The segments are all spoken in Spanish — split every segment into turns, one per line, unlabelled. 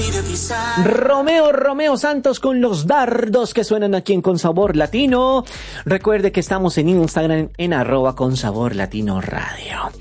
Romeo Santos con los dardos que suenan aquí en Con Sabor Latino. Recuerde que estamos en Instagram en @consaborlatinoradio.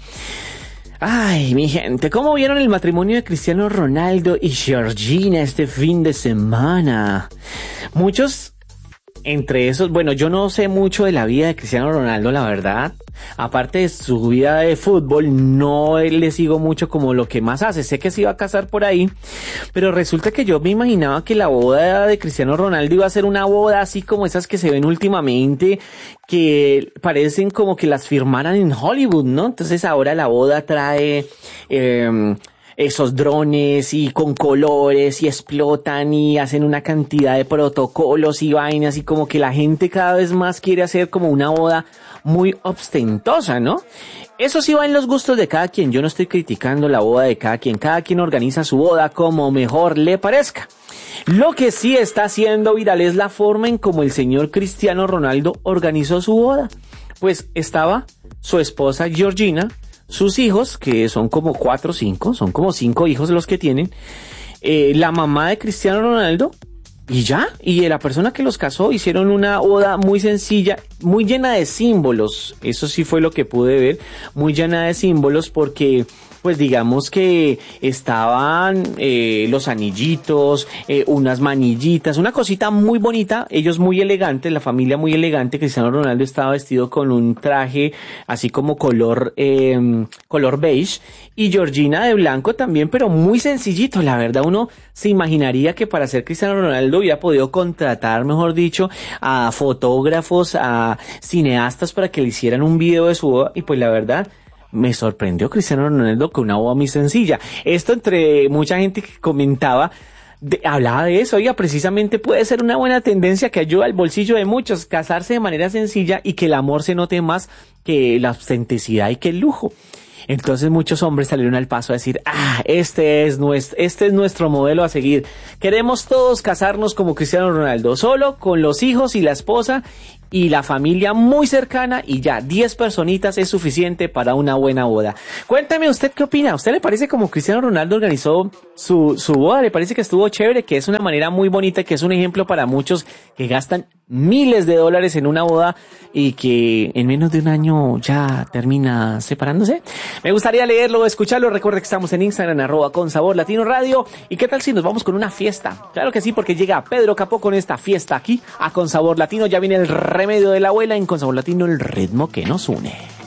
Ay, mi gente, ¿cómo vieron el matrimonio de Cristiano Ronaldo y Georgina este fin de semana? Muchos, entre esos, bueno, yo no sé mucho de la vida de Cristiano Ronaldo, la verdad. Aparte de su vida de fútbol, no le sigo mucho como lo que más hace. Sé que se iba a casar por ahí, pero resulta que yo me imaginaba que la boda de Cristiano Ronaldo iba a ser una boda así como esas que se ven últimamente, que parecen como que las firmaran en Hollywood, ¿no? Entonces ahora la boda trae esos drones y con colores y explotan y hacen una cantidad de protocolos y vainas, y como que la gente cada vez más quiere hacer como una boda muy ostentosa, ¿no? Eso sí va en los gustos de cada quien. Yo no estoy criticando la boda de cada quien organiza su boda como mejor le parezca. Lo que sí está haciendo viral es la forma en cómo el señor Cristiano Ronaldo organizó su boda. Pues estaba su esposa Georgina, sus hijos, que son como 4 o 5, son como 5 hijos los que tienen, la mamá de Cristiano Ronaldo, y ya, y la persona que los casó hicieron una boda muy sencilla, muy llena de símbolos. Eso sí fue lo que pude ver, muy llena de símbolos, porque pues digamos que estaban los anillitos, unas manillitas, una cosita muy bonita, ellos muy elegantes, la familia muy elegante. Cristiano Ronaldo estaba vestido con un traje así como color beige, y Georgina de blanco también, pero muy sencillito. La verdad, uno se imaginaría que para ser Cristiano Ronaldo hubiera podido contratar, mejor dicho, a fotógrafos, a cineastas para que le hicieran un video de su boda, y pues la verdad, me sorprendió Cristiano Ronaldo con una boda muy sencilla. Esto entre mucha gente que comentaba, hablaba de eso. Oiga, precisamente puede ser una buena tendencia que ayuda al bolsillo de muchos, casarse de manera sencilla y que el amor se note más que la autenticidad y que el lujo. Entonces muchos hombres salieron al paso a decir, este es nuestro modelo a seguir. Queremos todos casarnos como Cristiano Ronaldo, solo con los hijos y la esposa y la familia muy cercana, y ya 10 personitas es suficiente para una buena boda. Cuéntame usted qué opina. ¿A usted le parece como Cristiano Ronaldo organizó su boda? ¿Le parece que estuvo chévere, que es una manera muy bonita, que es un ejemplo para muchos que gastan miles de dólares en una boda y que en menos de un año ya termina separándose? Me gustaría leerlo o escucharlo. Recuerda que estamos en Instagram, @consaborlatinoradio. ¿Y qué tal si nos vamos con una fiesta? Claro que sí, porque llega Pedro Capó con esta fiesta aquí a Con Sabor Latino. Ya viene el remedio de la abuela en Con Sabor Latino, el ritmo que nos une.